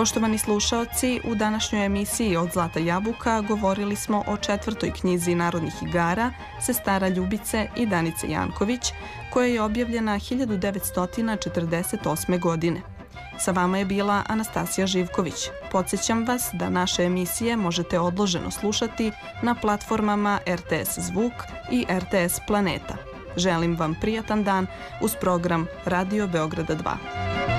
Poštovani slušaoci, u današnjoj emisiji Od Zlata jabuka govorili smo o 4. knjizi narodnih igara Sestara Ljubice i Danice Janković, koja je objavljena 1948. godine. Sa vama je bila Anastasija Živković. Podsjećam vas da naše emisije možete odloženo slušati na platformama RTS Zvuk i RTS Planeta. Želim vam prijatan dan uz program Radio Beograda 2.